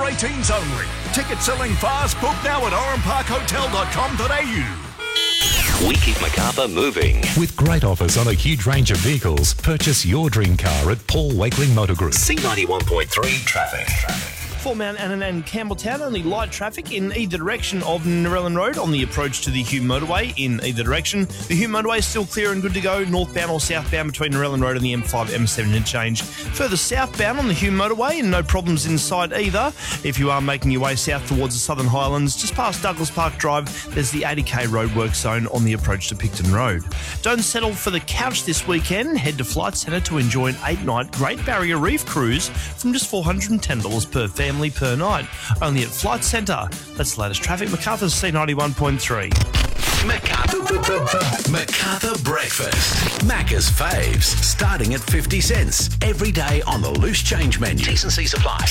18s only. Tickets selling fast. Book now at oranparkhotel.com.au. We keep Macarthur moving. With great offers on a huge range of vehicles, purchase your dream car at Paul Wakeling Motor Group. C91.3 traffic. For Mount Annan and Campbelltown, only light traffic in either direction of Narellan Road on the approach to the Hume Motorway in either direction. The Hume Motorway is still clear and good to go, northbound or southbound between Narellan Road and the M5 M7 interchange. Further southbound on the Hume Motorway, and no problems inside either. If you are making your way south towards the Southern Highlands, just past Douglas Park Drive, there's the 80k roadwork zone on the approach to Picton Road. Don't settle for the couch this weekend. Head to Flight Centre to enjoy an 8-night Great Barrier Reef cruise from just $410 per family per night. Only at Flight Centre. That's the latest traffic. Macarthur's C91.3. Macarthur Breakfast. Macca's faves, starting at 50 cents. Every day on the loose change menu. T&C supply.